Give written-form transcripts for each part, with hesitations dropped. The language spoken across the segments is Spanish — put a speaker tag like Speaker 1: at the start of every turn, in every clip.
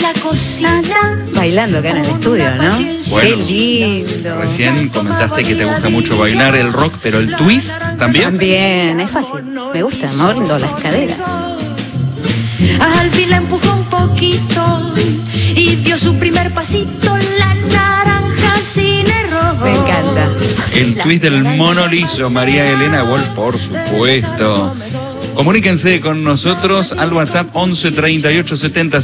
Speaker 1: la cocina.
Speaker 2: Bailando acá en el estudio, ¿no?
Speaker 3: Bueno,
Speaker 2: qué lindo.
Speaker 3: Recién comentaste que te gusta mucho bailar el rock, pero el twist también.
Speaker 2: También, es fácil. Me gusta, moviendo las caderas.
Speaker 1: Al fin la empujó un poquito y dio su primer pasito, la naranja sin error.
Speaker 2: Me encanta.
Speaker 3: El twist del mono liso, María Elena Walsh, por supuesto. Comuníquense con nosotros al WhatsApp 11 38 70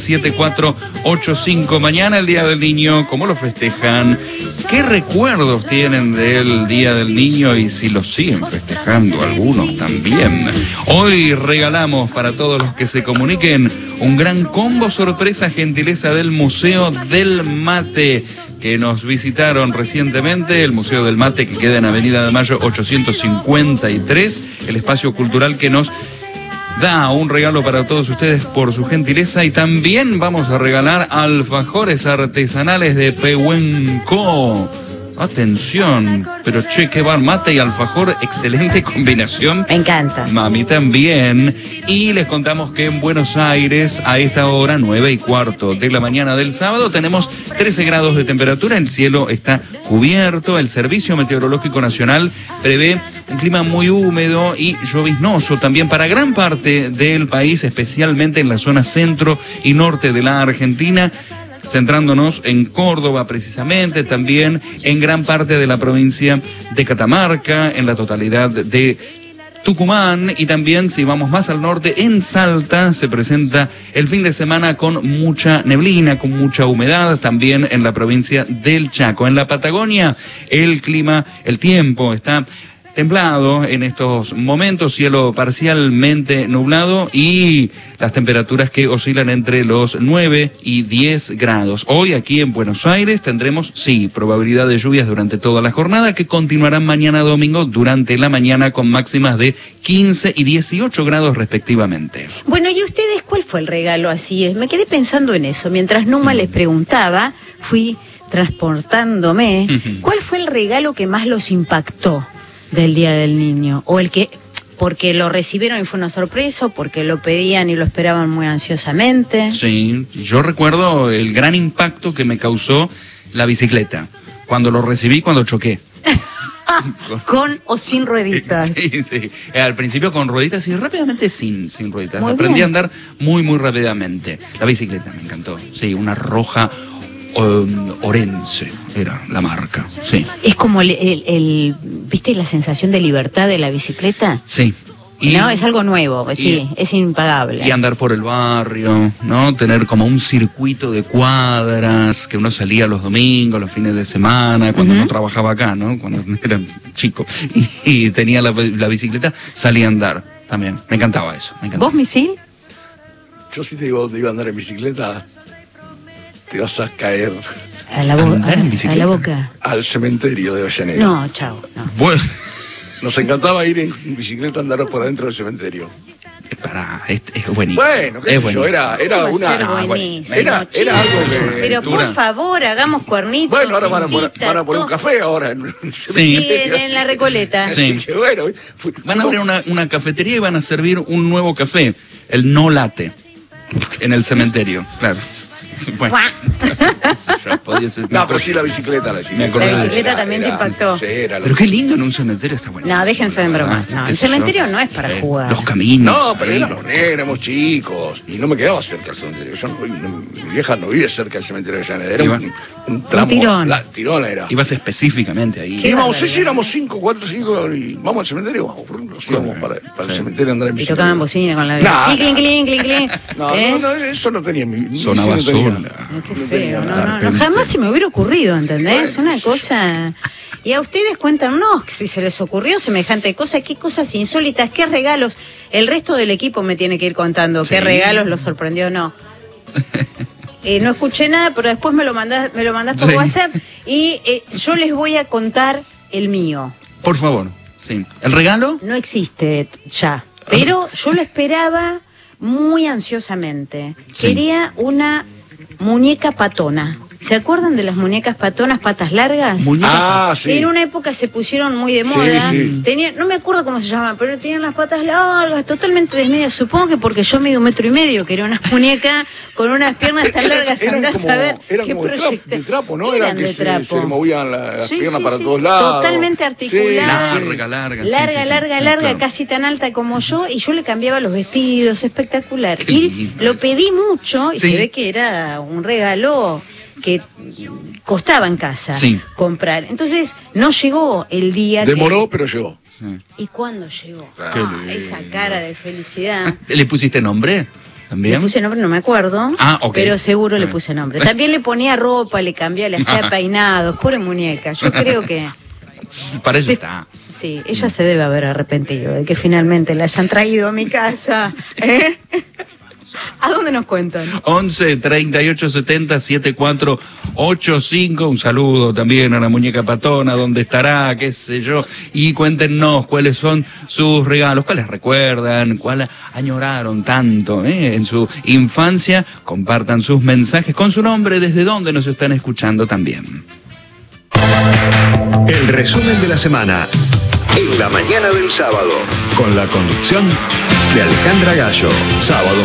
Speaker 3: 7485. Mañana el Día del Niño, ¿cómo lo festejan? ¿Qué recuerdos tienen del Día del Niño y si lo siguen festejando algunos también? Hoy regalamos para todos los que se comuniquen un gran combo sorpresa, gentileza del Museo del Mate, que nos visitaron recientemente, el Museo del Mate, que queda en Avenida de Mayo 853, el espacio cultural que nos da un regalo para todos ustedes por su gentileza. Y también vamos a regalar alfajores artesanales de Pehuenco. Atención, pero che, qué bar, mate y alfajor, excelente combinación.
Speaker 2: Me encanta.
Speaker 3: Mami también. Y les contamos que en Buenos Aires, a esta hora, 9:15 de la mañana del sábado, tenemos 13 grados de temperatura, el cielo está cubierto, el Servicio Meteorológico Nacional prevé un clima muy húmedo y lloviznoso también para gran parte del país, especialmente en la zona centro y norte de la Argentina, centrándonos en Córdoba precisamente, también en gran parte de la provincia de Catamarca, en la totalidad de Tucumán, y también, si vamos más al norte, en Salta se presenta el fin de semana con mucha neblina, con mucha humedad, también en la provincia del Chaco. En la Patagonia el clima, el tiempo está templado en estos momentos, cielo parcialmente nublado y las temperaturas que oscilan entre los 9 y 10 grados. Hoy aquí en Buenos Aires tendremos, sí, probabilidad de lluvias durante toda la jornada, que continuarán mañana domingo durante la mañana con máximas de 15 y 18 grados respectivamente.
Speaker 2: Bueno, ¿y ustedes cuál fue el regalo? Así es, me quedé pensando en eso. Mientras Numa les preguntaba, fui transportándome. ¿Cuál fue el regalo que más los impactó del Día del Niño? O el que, porque lo recibieron y fue una sorpresa, o porque lo pedían y lo esperaban muy ansiosamente.
Speaker 3: Sí, yo recuerdo el gran impacto que me causó la bicicleta. Cuando lo recibí, cuando choqué.
Speaker 2: Con o sin rueditas.
Speaker 3: Sí, sí. Al principio con rueditas y rápidamente sin rueditas.
Speaker 2: Muy
Speaker 3: Aprendí
Speaker 2: bien.
Speaker 3: a andar muy, muy rápidamente. La bicicleta me encantó. Sí, una roja Orense era la marca. Sí.
Speaker 2: Es como ¿viste la sensación de libertad de la bicicleta?
Speaker 3: Sí.
Speaker 2: No, es algo nuevo, sí, es impagable.
Speaker 3: Y andar por el barrio, ¿no? Tener como un circuito de cuadras, que uno salía los domingos, los fines de semana, cuando no trabajaba acá, ¿no? Cuando era chico y tenía la bicicleta, salía a andar también. Me encantaba eso. Me encantaba.
Speaker 2: ¿Vos, Misil?
Speaker 4: Yo sí te digo, te iba a andar en bicicleta, te vas a caer
Speaker 2: A la,
Speaker 3: ¿Andar en
Speaker 2: a
Speaker 3: bicicleta?
Speaker 2: la boca.
Speaker 4: al cementerio de Avellaneda.
Speaker 2: No, chao. No.
Speaker 3: Bueno,
Speaker 4: Nos encantaba ir en bicicleta a andar por adentro del cementerio.
Speaker 3: es buenísimo.
Speaker 4: Bueno, qué sé yo,
Speaker 3: buenísimo.
Speaker 4: era
Speaker 2: ¿Cómo va a ser
Speaker 4: una...
Speaker 2: buenísimo,
Speaker 4: Era algo
Speaker 2: chicos?
Speaker 4: que...
Speaker 2: Pero por favor, hagamos cuernitos.
Speaker 4: Bueno, ahora van a
Speaker 2: cintitas,
Speaker 4: poner un
Speaker 2: todo.
Speaker 4: café ahora en el
Speaker 3: Sí.
Speaker 2: Sí,
Speaker 4: cementerio.
Speaker 2: en la Recoleta.
Speaker 3: Sí.
Speaker 4: Así que bueno,
Speaker 3: Van a abrir una cafetería y van a servir un nuevo café, el no latte, en el cementerio, claro. Bueno, eso ya podía ser.
Speaker 4: No, pero sí la bicicleta.
Speaker 3: Me acordé de
Speaker 2: La
Speaker 3: eso.
Speaker 2: bicicleta también te impactó.
Speaker 4: Sí, era
Speaker 3: Pero qué lindo en un cementerio, está bueno.
Speaker 2: No, déjense de broma. No, el cementerio no es para jugar.
Speaker 3: Los caminos.
Speaker 4: No, pero
Speaker 3: ahí,
Speaker 4: éramos chicos y no me quedaba cerca del cementerio. Mi vieja no vive cerca del cementerio de Avellaneda. Era un tramo.
Speaker 2: tirón.
Speaker 4: Tirón era.
Speaker 3: Ibas específicamente ahí.
Speaker 2: Qué
Speaker 4: Íbamos,
Speaker 2: barbaridad.
Speaker 4: sí, éramos 5 y vamos al cementerio, vamos, nos íbamos para el cementerio a andar en
Speaker 2: Y
Speaker 4: bicicleta.
Speaker 2: tocaban bocina con la
Speaker 4: Nah,
Speaker 2: clink, clink, clink, clink.
Speaker 4: No, eso no tenía mi...
Speaker 3: Sonaba
Speaker 4: sí no tenía.
Speaker 3: sola.
Speaker 2: Qué
Speaker 4: No
Speaker 2: feo,
Speaker 4: tenía
Speaker 2: no,
Speaker 4: nada.
Speaker 2: no, jamás se me hubiera ocurrido, ¿entendés?
Speaker 4: Bueno,
Speaker 2: Una cosa... Y a ustedes cuéntanos si se les ocurrió semejante cosa, qué cosas insólitas, qué regalos. El resto del equipo me tiene que ir contando qué regalos los sorprendió o no. No escuché nada, pero después me lo mandás por
Speaker 3: Sí.
Speaker 2: WhatsApp y yo les voy a contar el mío.
Speaker 3: Por favor, sí. ¿El regalo?
Speaker 2: No existe ya, pero yo lo esperaba muy ansiosamente.
Speaker 3: Sí.
Speaker 2: Quería una muñeca patona. ¿Se acuerdan de las muñecas patonas, patas largas?
Speaker 4: Sí.
Speaker 2: En una época se pusieron muy de moda.
Speaker 4: Sí.
Speaker 2: No me acuerdo cómo se llamaban, pero tenían las patas largas, totalmente desmedidas. Supongo que porque yo mido 1,5 metros, que era una muñeca con unas piernas tan largas, andás a ver qué proyecto.
Speaker 4: De trapo, ¿no?
Speaker 2: Eran de
Speaker 4: se
Speaker 2: trapo.
Speaker 4: Se le movían las piernas para todos lados.
Speaker 2: Totalmente articulada. Larga, casi tan alta como yo, y yo le cambiaba los vestidos, espectacular. Y lo pedí mucho, y se ve que era un regalo que costaba en casa comprar. Entonces no llegó el día.
Speaker 4: Demoró, pero llegó.
Speaker 2: ¿Y cuándo llegó? Esa cara de felicidad.
Speaker 3: ¿Le pusiste nombre? ¿También?
Speaker 2: Le puse nombre, no me acuerdo, pero seguro le puse nombre. También le ponía ropa, le cambiaba, le hacía peinados, pobre muñeca. Yo creo que...
Speaker 3: Para eso está.
Speaker 2: Sí, ella se debe haber arrepentido de que finalmente la hayan traído a mi casa. ¿A dónde nos cuentan?
Speaker 3: 11 38 70 7485. Un saludo también a la muñeca patona, dónde estará, qué sé yo. Y cuéntenos cuáles son sus regalos, cuáles recuerdan, cuáles añoraron tanto en su infancia. Compartan sus mensajes con su nombre, desde dónde nos están escuchando también.
Speaker 5: El resumen de la semana en la mañana del sábado, con la conducción de Alejandra Gallo. Sábado